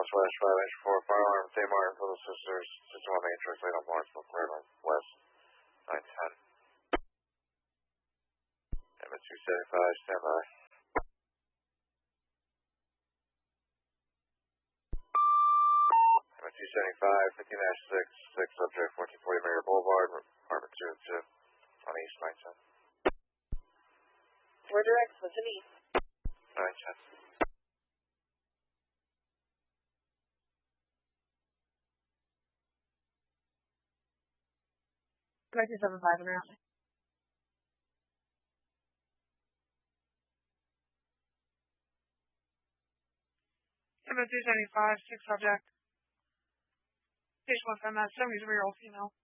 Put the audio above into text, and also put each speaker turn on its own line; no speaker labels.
Northwest 5-4, fire alarm, St. Martin, Little Sisters, System 1 Matrix, late on Lawrenceville, Cleveland, West, 910. MS-275, stand by. MS-275, 15-6, subject 1440 Mayor Boulevard, apartment 2 and 2, on East 910.
We're direct, what's the need?
910.
Direct 275 and around. MS-275, 6 subject. Station 1 MS, 73-year-old female.